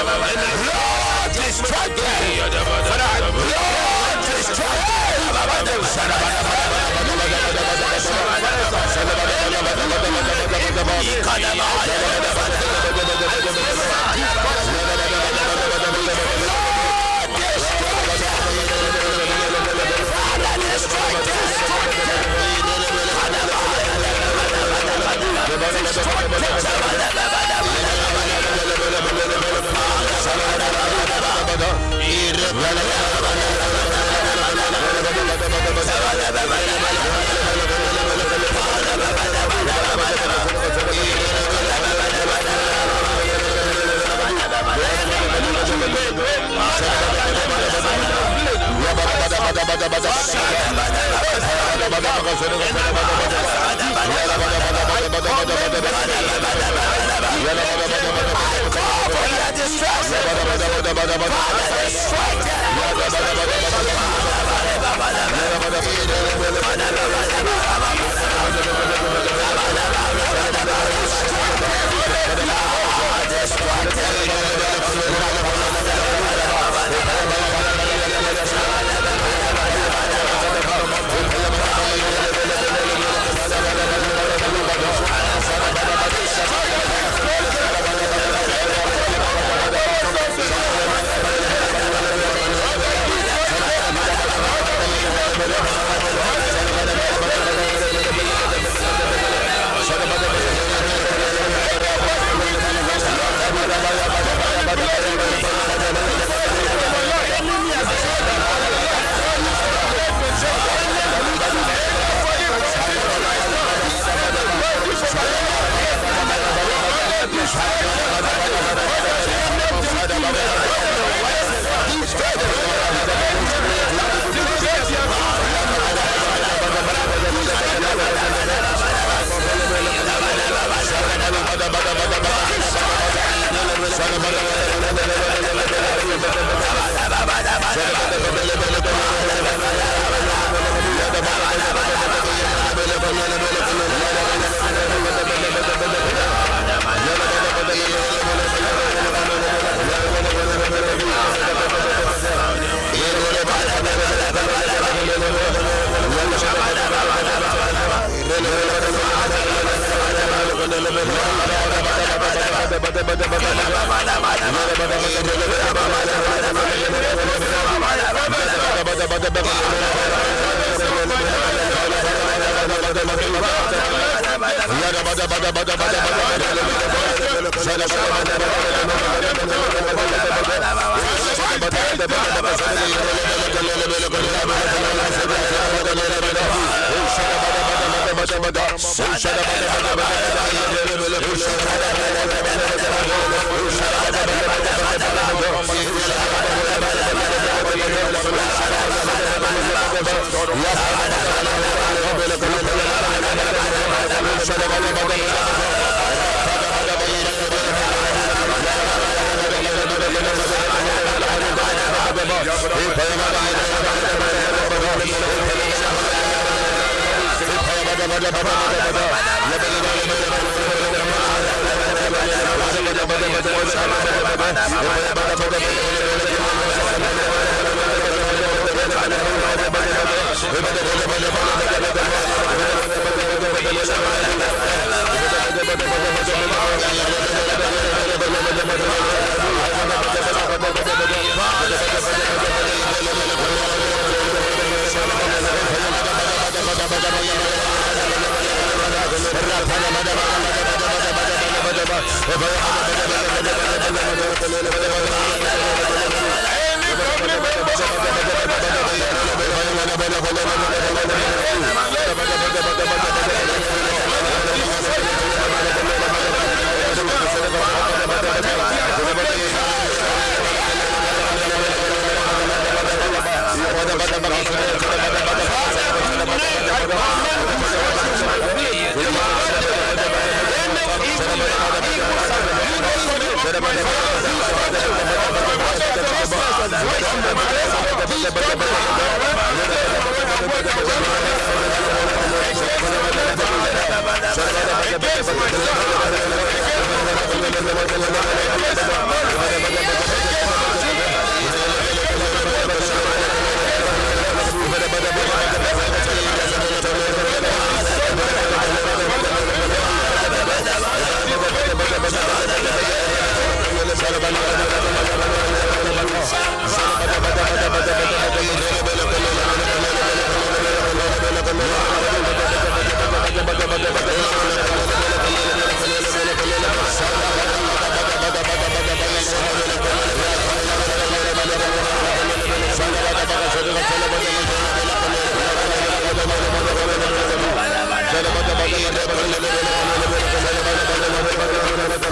Lord, destroy them. Lord, destroy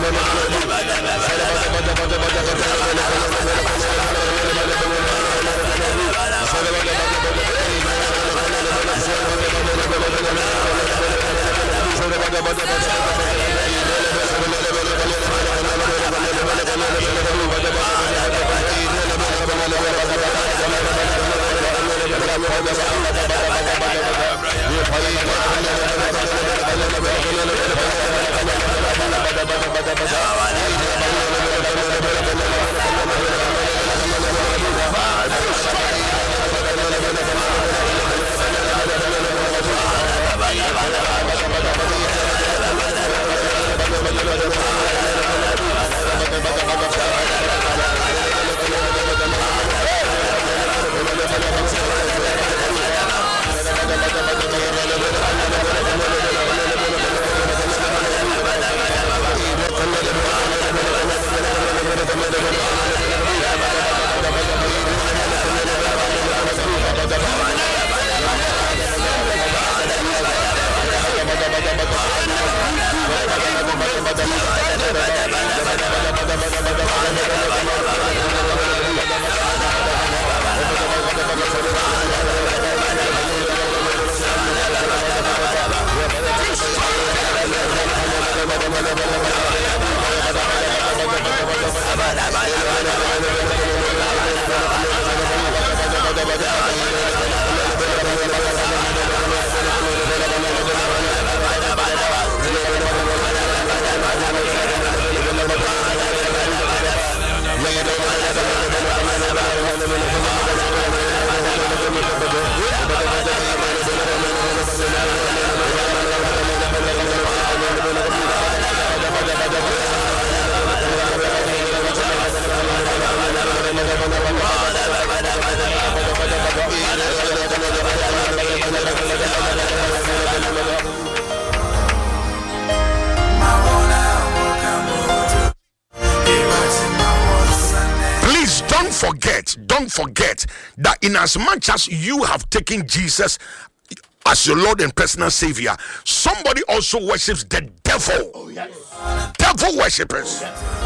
Don't forget that in as much as you have taken Jesus as your Lord and personal Savior, somebody also worships the devil. Oh, yes. Devil worshippers.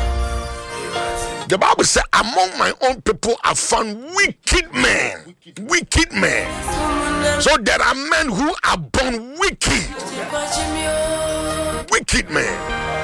Yes. The Bible says, among my own people I found wicked men. Wicked men. So there are men who are born wicked. Wicked men.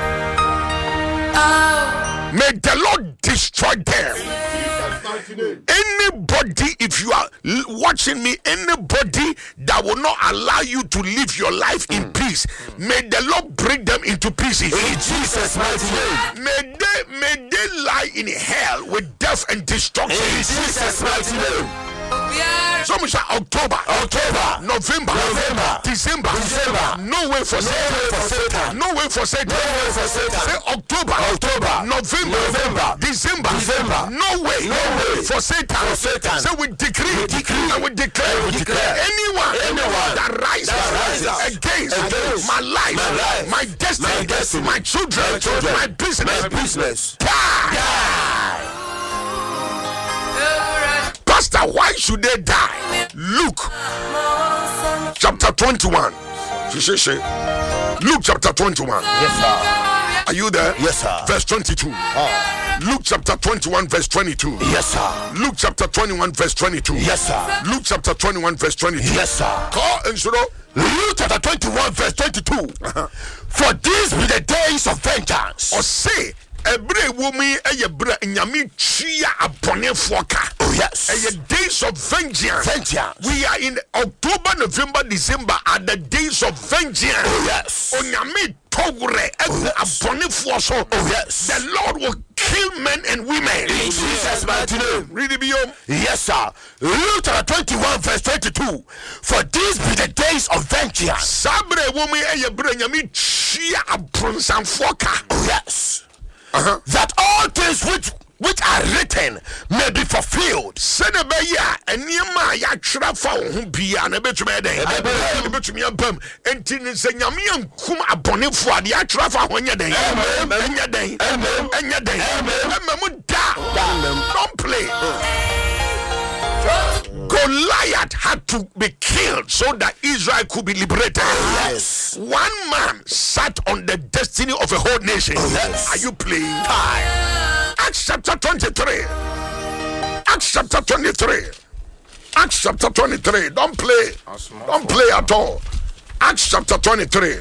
May the Lord destroy them. Anybody, if you are watching me, anybody that will not allow you to live your life in peace, may the Lord break them into pieces. In Jesus' mighty name. May they lie in hell with death and destruction. In Jesus' mighty name. So much October, November, December. No way for Satan. No way for Satan. Say October, November, December. No way for Satan. So we decree and we declare anyone that rises against my life, my destiny, my children, my business, die. Pastor, why should they die? Luke chapter 21. Luke chapter 21. Yes, sir. Are you there? Yes, sir. Verse 22. Luke chapter 21 verse 22. Yes, sir. Luke chapter 21 verse 22. Yes, sir. Luke chapter 21 verse 22. Yes, sir. Call and show. Luke chapter 21 verse 22. For these be the days of vengeance. Or say, every woman bra nyame chia abone foka. Oh yes. Days of vengeance. We are in October, November, December are the days of vengeance. Oh yes. Onyame togure abone foso. Oh yes. The Lord will kill men and women. In Jesus' mighty name. Read it beyond. Yes, sir. Luke chapter 21 verse 22. For these be the days of vengeance. Sabre woman bra nyame chia abronsan foka. Oh yes. That all things which are written may be fulfilled. Senebeya and Yama Yakra found bia and a betray day. I bet me a bum and tin Senyamian cum upon him for the Atrafa when your day. And your day. And your day. Don't play. Go Goliath had to be killed so that Israel could be liberated. Yes. One man sat on the destiny of a whole nation. Yes. Are you playing? Acts chapter 23. Acts chapter 23. Acts chapter 23. Don't play. Don't play at all. Acts chapter 23.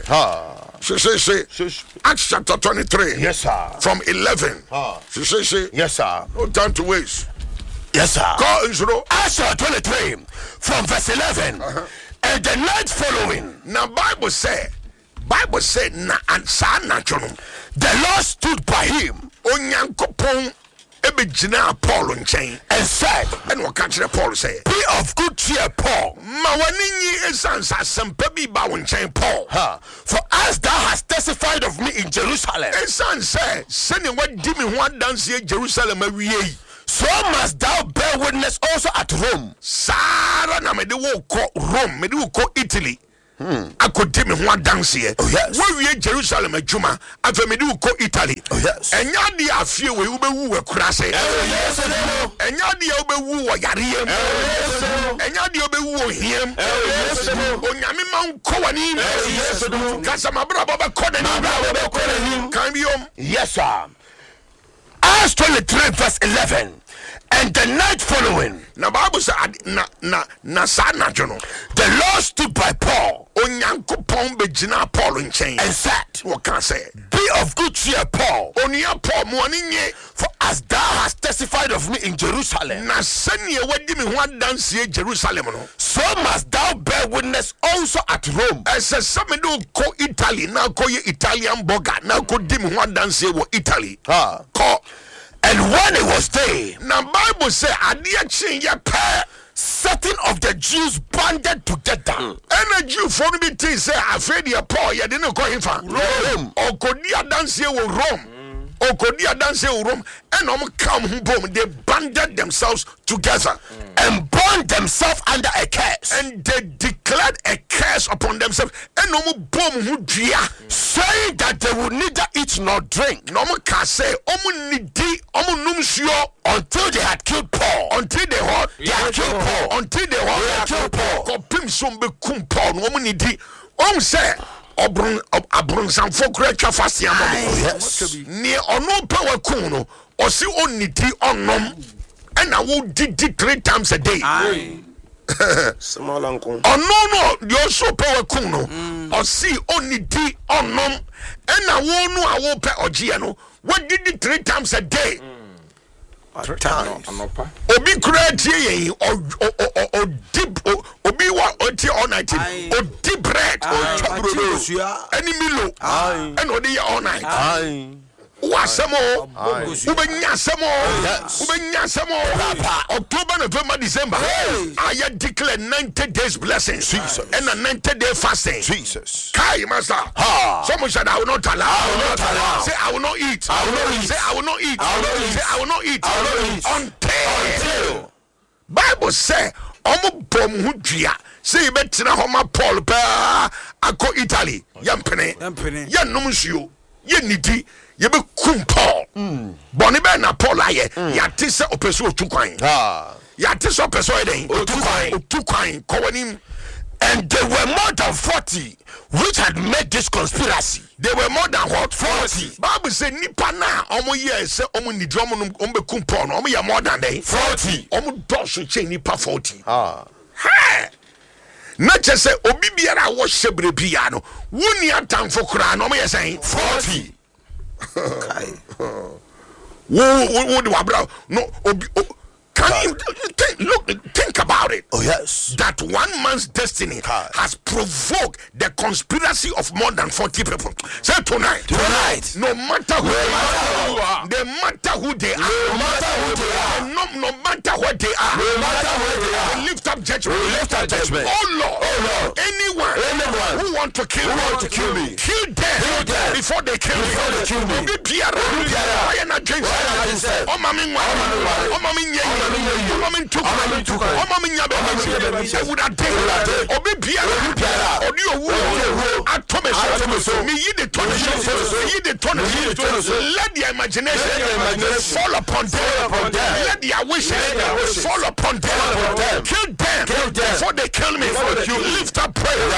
Acts chapter 23. Yes, sir. From 11. Yes, sir. No time to waste. Yes, sir. Go into Acts 23 from verse 11. And the night following. Now Bible said na ansa nachono. The Lord stood by him. Onyankopon ebegyina Paul nkyɛn and said, and wɔka kyerɛ Paul sɛ, be of good cheer, Paul. Ma w'ani nyi ɛsiane sɛ asɛmpa bi ba wo nkyɛn, Paul. For as thou hast testified of me in Jerusalem, ɛsiane sɛ sɛnea wadi me ho adanseɛ Jerusalem awie yi, so must thou bear witness also at Rome. Saa na mede wo kɔ Rome, mede wo kɔ Italy. Akɔdi me ho adanseɛ. Wowie Jerusalem adwuma, afei mede wo kɔ Italy. Ɛnyɛ adeɛ afie wei wobɛwu wɔ kurase. Ɛnyɛ adeɛ wobɛwu wɔ yareɛ mu. Ɛnyɛ adeɛ wobɛwu wɔ hiam. Onyame ma nkɔ w'anim. Kasa mabrabɔ bɛkɔ n'anim. Kan biom. Yes, sir. Acts 23 verse 11. And the night following, na Bible said na saa anadwo no, the Lord stood by Paul. Onyankopɔn begyina Paul nkyɛn and said, wɔka sɛ, be of good cheer, Paul. Onua Paul, mo ani nye, for as thou hast testified of me in Jerusalem, na sɛnea wadi me ho adanseɛ Jerusalem no, so must thou bear witness also at Rome. Ɛsɛ sɛ mede wo kɔ Italy na kɔyɛ Italian burger na kɔdi me ho adanseɛ wɔ Italy. Kɔ. And when it was day, na Bible say adeɛ kyen yɛ pɛ, certain of the Jews banded together. Ɛna Jewfoɔ no bi tee sɛ afei deɛ Paul yɛde ne kɔ hefa Rome. Ɔkɔdi adanseɛ wɔ Rome. Okodi adanse urom and come home. They banded themselves together and bound themselves under a curse, and they declared a curse upon themselves. And no boom who saying that they would neither eat nor drink. No more say until they had killed Paul. Until they had killed Paul. Until they had killed Paul. Kopim some be kum Paul. No more nidi. Say. Abrunsanfo kura twa fasia mo ne ono pa wa kun no o si onidi onom and I will did 3 times a day. Samalanko ono no yo so pa wa kun no o si onidi onom and I will pa ogie no what did it 3 times a day. Obi kura tie yen o dip obi wa oti all night o dip bread o chobro any milo and odi all night wasemo ubenya semo October November December I declare 90 days blessings and a 90-day fasting. Jesus Kai master someone said I will not allow. Say I will not eat. Say I will not eat. Say I will not eat until Bible say omo bom hu dua say e betina homa Paul pa akọ Italy yampene yanom nsuo yenidi ye be kum Paul boni be na Paul aye yate se opeso otukwan yate se opeso eden otukwan kowanim. And there were more than 40 which had made this conspiracy. They were more than what? 40. Bible say nipa na omo ye se omo nidi omo be kum Paul omo ye more than 40. Omo doso che nipa 40. Not just say obi biara wo hyebre bia no woni atamfo kura no omo ye say 40. Wo de wabra no obi. Can you think about it? Oh yes. That one man's destiny has provoked the conspiracy of more than 40 people. Say tonight. No matter who they are, no matter who they are, no matter what they are, we lift up judgment. Oh Lord, anyone who want to kill me, kill them before they kill me. I am not let the imagination fall upon them. Let their wishes fall upon them. Kill them them before they kill me. You lift up prayer.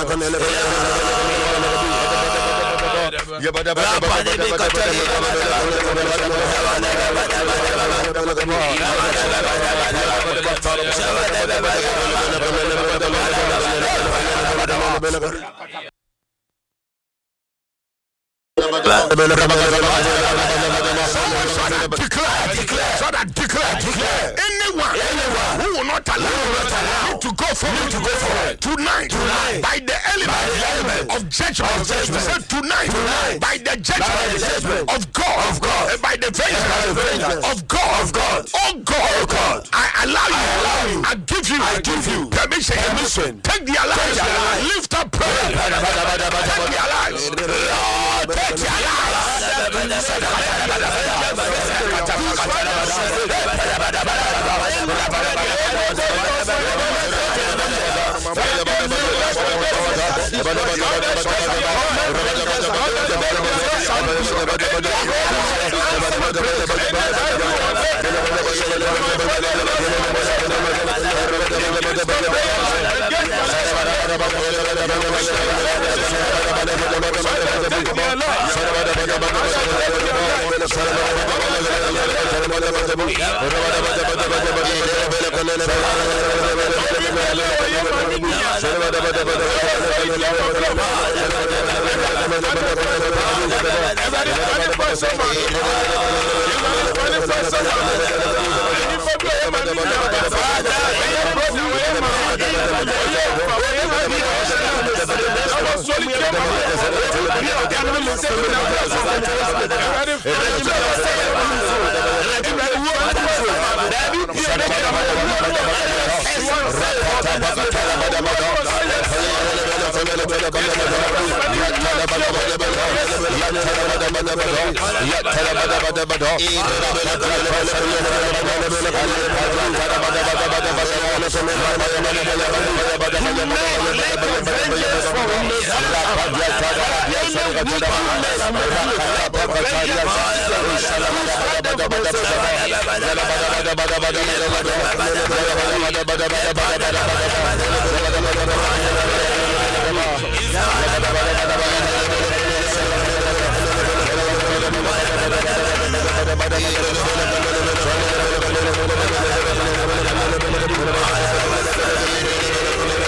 Declare. Anyone who will not allow you to go forward tonight by the element of judgment. Say tonight by the judgment of God, by the vengeance of God. Oh God, I allow you. I give you permission. Take the lives. Lift up prayer. Take the lives. Lord, take their lives.